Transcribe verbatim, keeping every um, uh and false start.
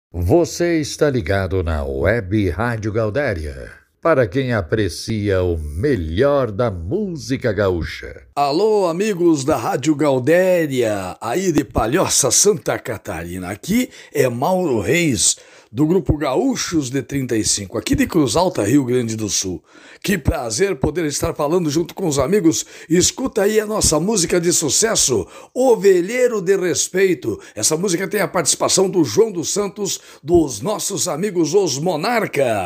Você está ligado na Web Rádio Gaudéria, para quem aprecia o melhor da música gaúcha. Alô, amigos da Rádio Gaudéria, aí de Palhoça, Santa Catarina. Aqui é Mauro Reis, do Grupo Gaúchos de trinta e cinco, aqui de Cruz Alta, Rio Grande do Sul. Que prazer poder estar falando junto com os amigos. Escuta aí a nossa música de sucesso, Ovelheiro de Respeito. Essa música tem a participação do João dos Santos, dos nossos amigos Os Monarca.